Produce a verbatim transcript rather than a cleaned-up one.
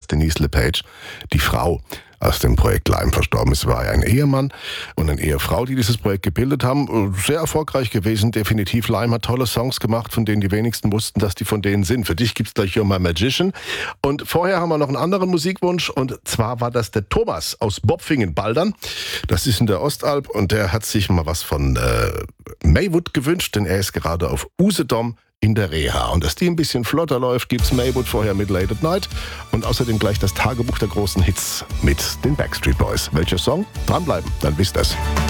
Denise LePage, die Frau aus dem Projekt Lime verstorben ist. Es war ein Ehemann und eine Ehefrau, die dieses Projekt gebildet haben. Sehr erfolgreich gewesen, definitiv. Lime hat tolle Songs gemacht, von denen die wenigsten wussten, dass die von denen sind. Für dich gibt's gleich You're My Magician. Und vorher haben wir noch einen anderen Musikwunsch, und zwar war das der Thomas aus Bopfingen-Baldern. Das ist in der Ostalb, und der hat sich mal was von äh, Maywood gewünscht, denn er ist gerade auf Usedom in der Reha. Und dass die ein bisschen flotter läuft, gibt's Maywood vorher mit Late at Night und außerdem gleich das Tagebuch der großen Hits mit den Backstreet Boys. Welcher Song? Dranbleiben, dann wisst ihr's.